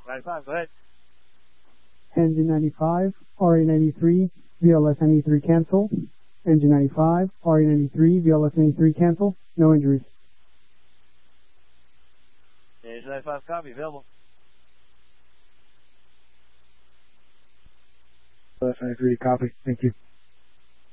95, go ahead. Engine 95, RA93, VLS 93 cancel. Engine 95, RA93, VLS 93 cancel. No injuries. Engine 95, copy, available. VLS 93, copy. Thank you.